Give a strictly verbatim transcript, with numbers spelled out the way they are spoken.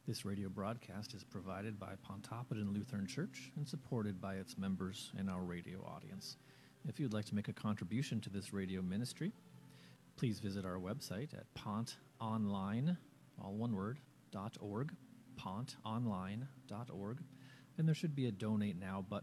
This radio broadcast is provided by Pontoppidan Lutheran Church and supported by its members and our radio audience. If you'd like to make a contribution to this radio ministry, please visit our website at pontonline, all one word, dot org, pontonline dot org, and there should be a Donate Now button